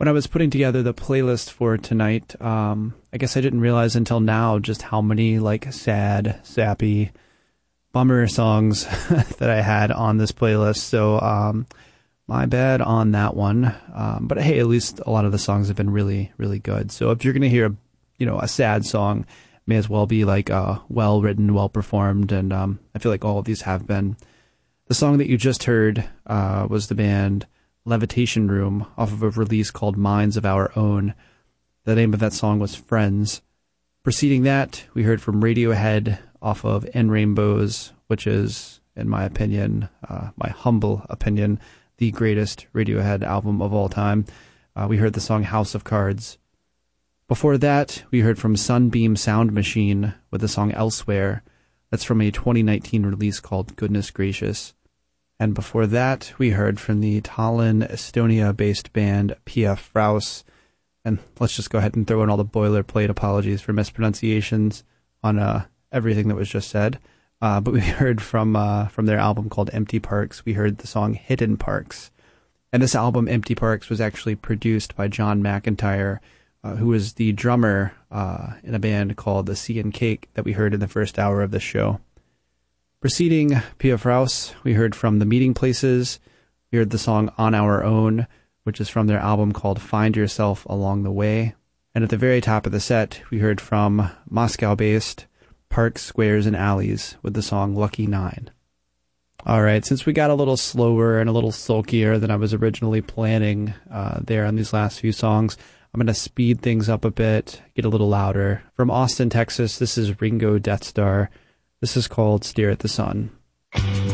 When I was putting together the playlist for tonight, I guess I didn't realize until now just how many like sad, sappy, bummer songs that I had on this playlist. So my bad on that one. But hey, at least a lot of the songs have been really, really good. So if you're going to hear, a sad song, may as well be like well written, well performed, and I feel like all of these have been. The song that you just heard was the band Levitation Room off of a release called Minds of Our Own. The name of that song was Friends. Preceding that, we heard from Radiohead off of In Rainbows, which is, in my opinion, my humble opinion, the greatest Radiohead album of all time. We heard the song House of Cards. Before that, we heard from Sunbeam Sound Machine with the song Elsewhere. That's from a 2019 release called Goodness Gracious. And before that, we heard from the Tallinn, Estonia-based band P.F. Rouse. And let's just go ahead and throw in all the boilerplate apologies for mispronunciations on everything that was just said. But we heard from their album called Empty Parks, we heard the song Hidden Parks. And this album, Empty Parks, was actually produced by John McIntyre, who was the drummer in a band called The Sea and Cake that we heard in the first hour of the show. Preceding P.F. Rouse, we heard from The Meeting Places. We heard the song On Our Own, which is from their album called Find Yourself Along the Way. And at the very top of the set, we heard from Moscow-based Parks, Squares, and Alleys with the song Lucky 9. All right, since we got a little slower and a little sulkier than I was originally planning there on these last few songs, I'm going to speed things up a bit, get a little louder. From Austin, Texas, this is Ringo Death Star. This is called Stare at the Sun.